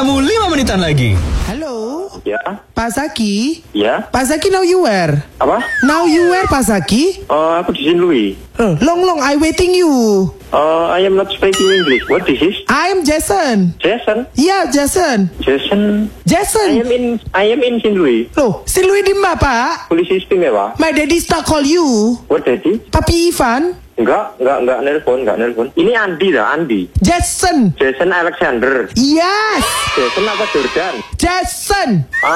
kamu 5 menitan lagi. Halo, Ya, Pak Zaki. ya. Pak Zaki, now you where? Apa? Now you where, Pak Zaki? Aku di Saint Louis. Long, I waiting you. I am not speaking English. What this is? I am Jason. Jason. Yeah, Jason. Jason. Jason. I am in Saint Louis. Loh, si Louis di mana, Pak? Polisi istimewa. My daddy stuck call you. What daddy? Papi Ivan. Enggak nelpon. Ini Andi dah, Andi. Jason. Jason Alexander. Yes. Jason apa Jordan? Jason.